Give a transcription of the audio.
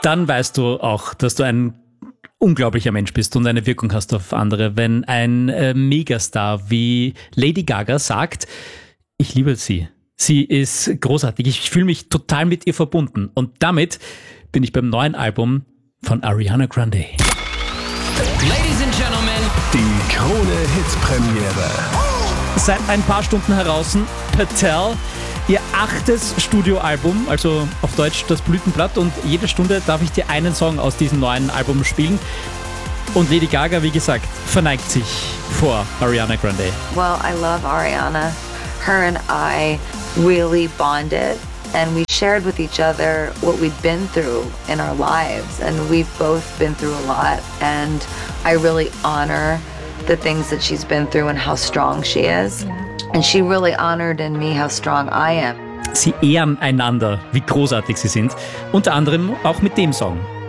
dann weißt du auch, dass du ein unglaublicher Mensch bist und eine Wirkung hast auf andere. Wenn ein Megastar wie Lady Gaga sagt, ich liebe sie. Sie ist großartig. Ich fühle mich total mit ihr verbunden. Und damit bin ich beim neuen Album von Ariana Grande. Ladies and Gentlemen, Die Krone-Hit-Premiere. Seit ein paar Stunden heraus, Patel, ihr 8. Studioalbum, also auf Deutsch das Blütenblatt. Und jede Stunde darf ich dir einen Song aus diesem neuen Album spielen. Und Lady Gaga, wie gesagt, verneigt sich vor Ariana Grande. Well, I love Ariana. Her and I really bonded, and we shared with each other what we'd been through in our lives, and we've both been through a lot, and I really honor the things that she's been through and how strong she is, and she really honored in me how strong I am. Sie ehren einander, wie großartig sie sind. Unter anderem auch mit dem Song.